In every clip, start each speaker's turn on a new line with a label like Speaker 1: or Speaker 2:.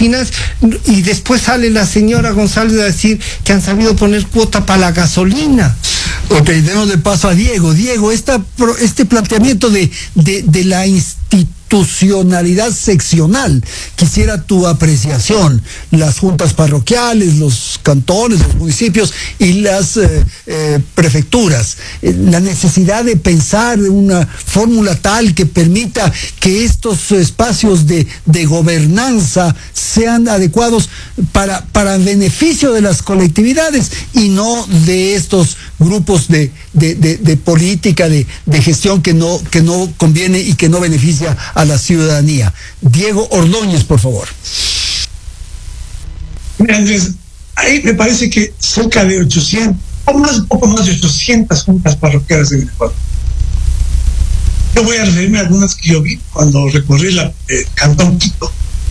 Speaker 1: finanzas, y después sale la señora González a decir que han sabido poner cuota para la gasolina.
Speaker 2: Ok, demos de paso a Diego. Diego, este planteamiento de la institucionalidad seccional, quisiera tu apreciación. Las juntas parroquiales, los cantones, los municipios y las prefecturas. La necesidad de pensar en una fórmula tal que permita que estos espacios de gobernanza sean adecuados para beneficio de las colectividades y no de estos grupos de política, de gestión que no conviene y que no beneficia a la ciudadanía. Diego Ordóñez, por favor.
Speaker 3: Mira, Andrés, ahí me parece que cerca de 800, poco más de 800 juntas parroquiales en Ecuador. Yo voy a referirme a algunas que yo vi cuando recorrí la Cantón Quito.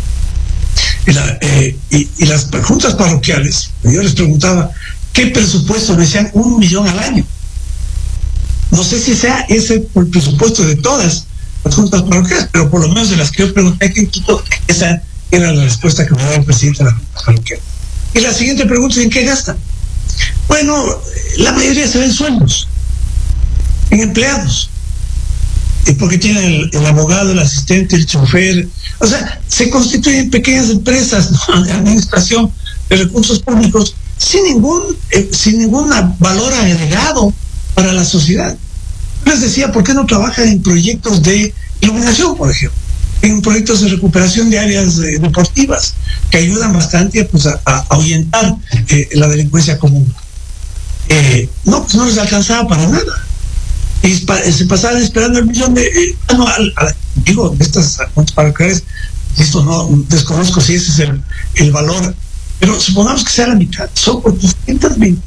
Speaker 3: Y las juntas parroquiales, yo les preguntaba qué presupuesto, me decían 1 millón al año. No sé si sea ese por el presupuesto de todas las juntas parroquiales, pero por lo menos de las que yo pregunté aquí en Quito, esa era la respuesta que me daba el presidente de la junta parroquial. Y la siguiente pregunta es: ¿en qué gastan? Bueno, la mayoría se ven sueldos, en empleados, porque tienen el abogado, el asistente, el chofer. O sea, se constituyen pequeñas empresas, ¿no?, de administración de recursos públicos sin ningún valor agregado para la sociedad. Yo les decía, ¿por qué no trabajan en proyectos de iluminación, por ejemplo? En proyectos de recuperación de áreas deportivas que ayudan bastante pues, a ahuyentar la delincuencia común. No, pues no les alcanzaba para nada. Y se pasaban esperando el millón de digo, de estas cuentas parroquiales. Esto no desconozco si ese es el valor, pero supongamos que sea la mitad, son 420.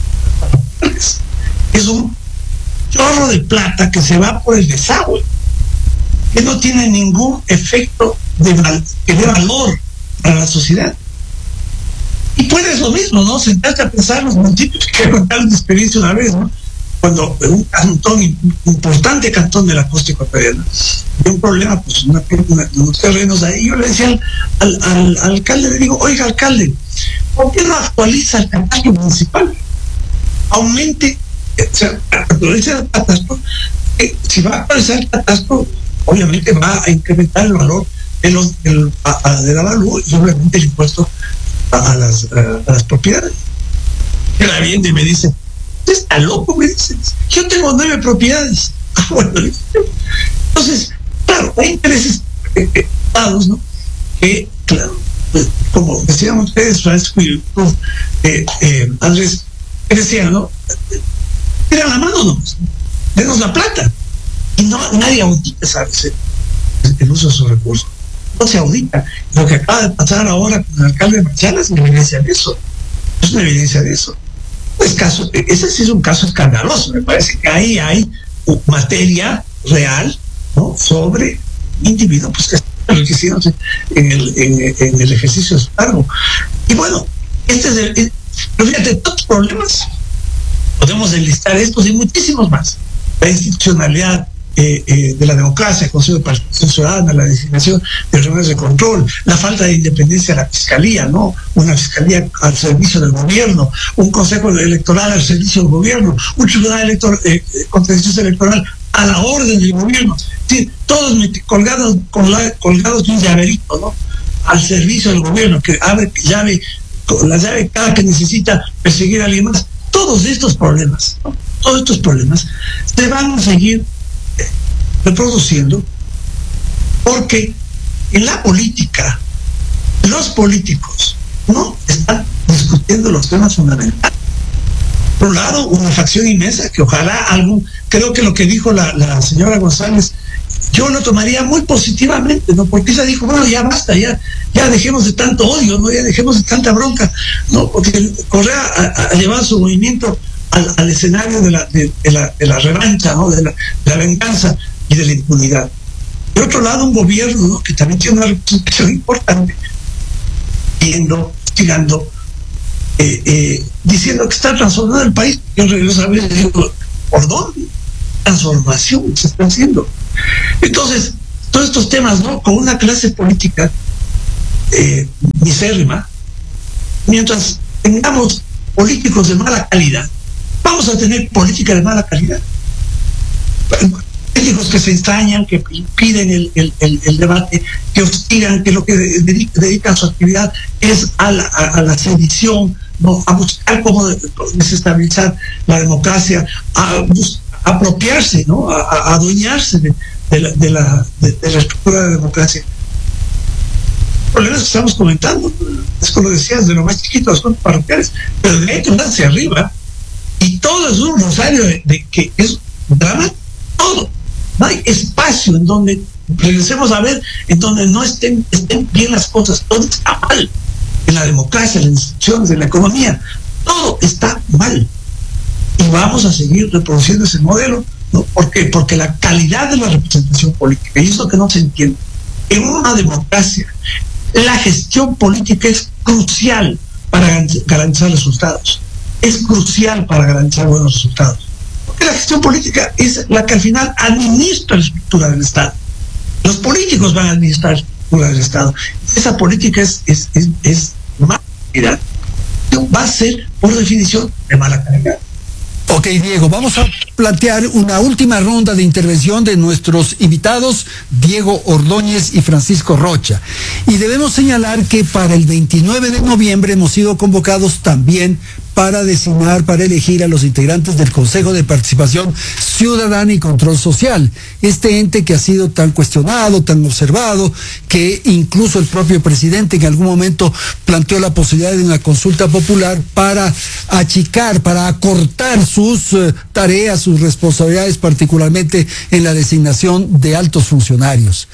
Speaker 3: Es un chorro de plata que se va por el desagüe, que no tiene ningún efecto que dé valor para la sociedad. Y puedes lo mismo, ¿no? Sentarte a pensar en los municipios, que contar una experiencia una vez, ¿no? Cuando un cantón, importante cantón de la costa ecuatoriana, dio un problema, pues unos terrenos ahí. Yo le decía al alcalde, le digo: oiga, alcalde, ¿por qué no actualiza el catastro municipal? Aumente, o sea, actualiza el catastro. Si va a actualizar el catastro, obviamente va a incrementar el valor del avalúo y obviamente el impuesto a las propiedades. Que la viene y me dice: ¿usted está loco? Me dice: yo tengo 9 propiedades. Bueno, entonces, claro, hay intereses dados, ¿no? Que, claro, pues, como decían ustedes, Francisco y tú, Andrés, que decían, ¿no? Tiran la mano, ¿no? Denos la plata. Y nadie audita, ¿sabes? El uso de esos recursos. No se audita. Lo que acaba de pasar ahora con el alcalde de Machala es una evidencia de eso. Es una evidencia de eso. Ese sí es un caso escandaloso. Me parece que ahí hay materia real, ¿no?, sobre individuos pues, que están enriquecidos en el ejercicio de su cargo. Y bueno, pero fíjate, todos los problemas podemos enlistar estos y muchísimos más. La institucionalidad de la democracia, el Consejo de Participación Ciudadana, la designación de reuniones de control, la falta de independencia de la fiscalía, ¿no? Una fiscalía al servicio del gobierno, un consejo electoral al servicio del gobierno, un tribunal contencioso electoral a la orden del gobierno. Sí, todos colgados de un llaverito, ¿no?, al servicio del gobierno, que abre la llave cada que necesita perseguir a alguien más. Todos estos problemas, ¿no?, todos estos problemas se van a seguir reproduciendo porque en la política los políticos no están discutiendo los temas fundamentales. Por un lado, una facción inmensa que ojalá creo que lo que dijo la señora González, yo lo tomaría muy positivamente, ¿no? Porque ella dijo: bueno, ya basta, ya dejemos de tanto odio, ¿no? Ya dejemos de tanta bronca, ¿no? Porque Correa ha llevado su movimiento al escenario de la revancha, ¿no?, de la venganza y de la impunidad. De otro lado, un gobierno, ¿no?, que también tiene una representación importante, tirando, diciendo que está transformando el país. Yo regreso a ver y digo: ¿por dónde? Transformación se está haciendo. Entonces, todos estos temas, ¿no?, con una clase política misérrima, mientras tengamos políticos de mala calidad, vamos a tener política de mala calidad. Políticos que se extrañan, que impiden el debate, que hostigan, que lo que dedican su actividad es a la sedición, ¿no? A buscar cómo desestabilizar la democracia, a apropiarse, ¿no? A adueñarse de la estructura de la democracia. Problemas que estamos comentando, es como decías, de lo más chiquito, los cuentos parroquiales, pero de ahí hacia arriba, y todo es un rosario de que es drama, todo. No hay espacio en donde regresemos a ver, en donde no estén bien las cosas, todo está mal. En la democracia, en las instituciones, en la economía, todo está mal. Y vamos a seguir reproduciendo ese modelo, ¿no? ¿Por qué? Porque la calidad de la representación política, y es lo que no se entiende, en una democracia, la gestión política es crucial para garantizar resultados. Es crucial para garantizar buenos resultados. Porque la gestión política es la que al final administra la estructura del Estado. Los políticos van a administrar la estructura del Estado. Esa política es mala calidad. Va a ser, por definición, de mala calidad.
Speaker 2: Ok, Diego, vamos a plantear una última ronda de intervención de nuestros invitados, Diego Ordóñez y Francisco Rocha. Y debemos señalar que para el 29 de noviembre hemos sido convocados también para designar, para elegir a los integrantes del Consejo de Participación Ciudadana y Control Social. Este ente que ha sido tan cuestionado, tan observado, que incluso el propio presidente en algún momento planteó la posibilidad de una consulta popular para achicar, para acortar sus tareas, sus responsabilidades, particularmente en la designación de altos funcionarios.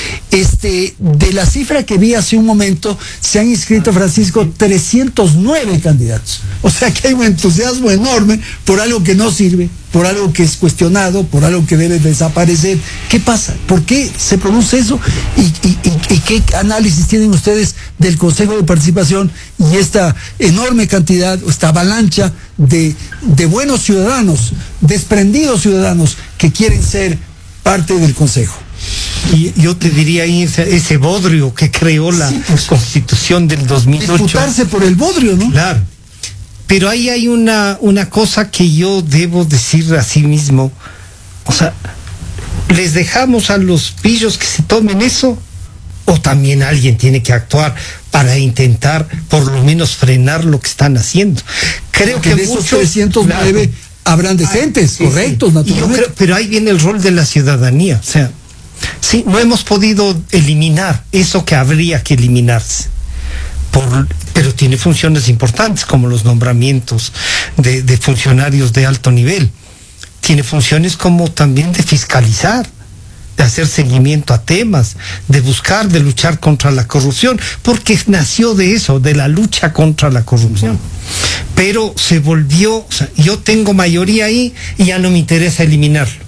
Speaker 2: De la cifra que vi hace un momento, se han inscrito, Francisco, 309 candidatos. O sea que hay un entusiasmo enorme por algo que no sirve, por algo que es cuestionado, por algo que debe desaparecer. ¿Qué pasa? ¿Por qué se produce eso? ¿Y qué análisis tienen ustedes del Consejo de Participación y esta enorme cantidad, esta avalancha de buenos ciudadanos, desprendidos ciudadanos que quieren ser parte del Consejo?
Speaker 1: Y yo te diría ahí ese bodrio que creó la Constitución del 2008.
Speaker 2: Disputarse por el bodrio, ¿no?
Speaker 1: Claro. Pero ahí hay una cosa que yo debo decir a sí mismo. O sea, ¿les dejamos a los pillos que se tomen eso? ¿O también alguien tiene que actuar para intentar por lo menos frenar lo que están haciendo? Creo que
Speaker 2: de esos
Speaker 1: muchos,
Speaker 2: 309 habrán decentes, correctos, naturalmente.
Speaker 1: Pero ahí viene el rol de la ciudadanía. O sea, sí, no hemos podido eliminar eso que habría que eliminarse. Pero tiene funciones importantes como los nombramientos de funcionarios de alto nivel. Tiene funciones como también de fiscalizar, de hacer seguimiento a temas, de buscar, de luchar contra la corrupción, porque nació de eso, de la lucha contra la corrupción. Pero se volvió, o sea, yo tengo mayoría ahí y ya no me interesa eliminarlo.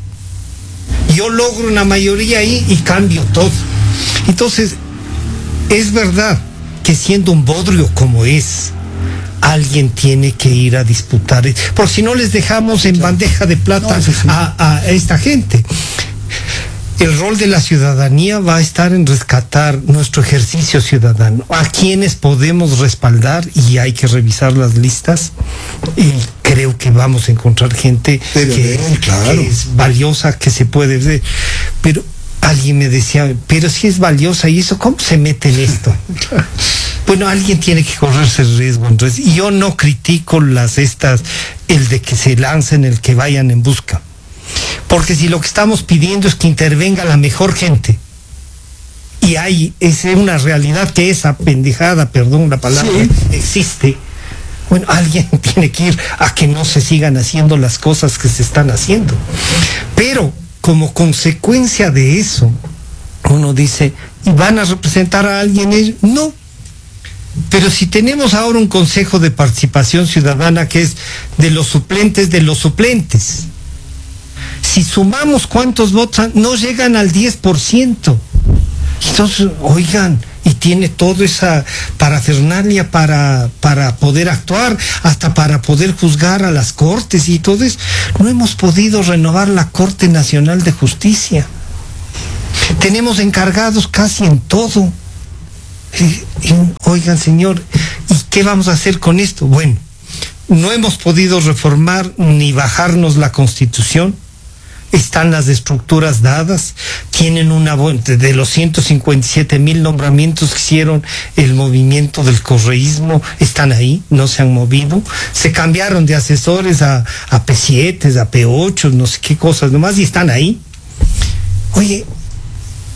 Speaker 1: Yo logro una mayoría ahí y cambio todo. Entonces, es verdad que siendo un bodrio como es, alguien tiene que ir a disputar, por si no les dejamos en bandeja de plata a esta gente. El rol de la ciudadanía va a estar en rescatar nuestro ejercicio ciudadano, a quienes podemos respaldar, y hay que revisar las listas, y creo que vamos a encontrar gente que es valiosa, que se puede ver, pero alguien me decía, pero si es valiosa, ¿y eso cómo se mete en esto? Bueno, alguien tiene que correrse el riesgo. Entonces, y yo no critico el de que se lancen, el que vayan en busca. Porque si lo que estamos pidiendo es que intervenga la mejor gente, y es una realidad que esa pendejada, perdón la palabra, existe, bueno, alguien tiene que ir a que no se sigan haciendo las cosas que se están haciendo. Pero como consecuencia de eso, uno dice, ¿y van a representar a alguien ellos? No. Pero si tenemos ahora un Consejo de Participación Ciudadana que es de los suplentes, si sumamos cuántos votos, no llegan al 10%. Entonces, oigan, y tiene toda esa parafernalia para poder actuar, hasta para poder juzgar a las cortes y todo eso. No hemos podido renovar la Corte Nacional de Justicia. Tenemos encargados casi en todo. Oigan, señor, ¿y qué vamos a hacer con esto? Bueno, no hemos podido reformar ni bajarnos la Constitución. Están las estructuras dadas, tienen de los 157,000 nombramientos que hicieron el movimiento del correísmo, están ahí, no se han movido, se cambiaron de asesores a P7, a P8, no sé qué cosas nomás, y están ahí. Oye,